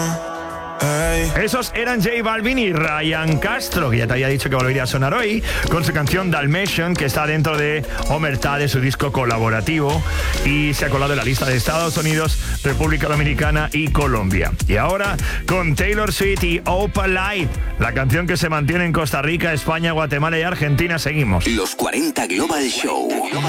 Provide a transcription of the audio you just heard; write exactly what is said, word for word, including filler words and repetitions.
Esos eran J Balvin y Ryan Castro, que ya te había dicho que volvería a sonar hoy, con su canción Dalmatian, que está dentro de Omertá, de su disco colaborativo, y se ha colado en la lista de Estados Unidos, República Dominicana y Colombia. Y ahora, con Taylor Swift y Opa Light, la canción que se mantiene en Costa Rica, España, Guatemala y Argentina, seguimos. Los cuarenta Global Show.